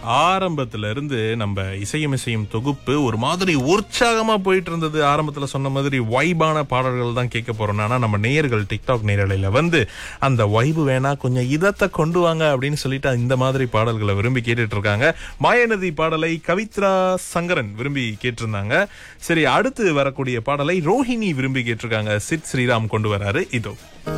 ஆரம்பத்துல இருந்து நம்ம இசையும் தொகுப்பு ஒரு மாதிரி உற்சாகமா போயிட்டு இருந்தது. ஆரம்பத்துல சொன்ன மாதிரி வைபான பாடல்கள் தான் கேட்க போறோம். ஆனா நம்ம நேயர்கள் டிக்டாக் நேரலையில வந்து அந்த வைபு வேணா கொஞ்சம் இதத்தை கொண்டு வாங்க அப்படின்னு சொல்லிட்டு இந்த மாதிரி பாடல்களை விரும்பி கேட்டுட்டு இருக்காங்க. மாயநதி பாடலை கவித்ரா சங்கரன் விரும்பி கேட்டிருந்தாங்க. சரி, அடுத்து வரக்கூடிய பாடலை ரோஹிணி விரும்பி கேட்டிருக்காங்க. சித் ஸ்ரீராம் கொண்டு வராரு. இதோ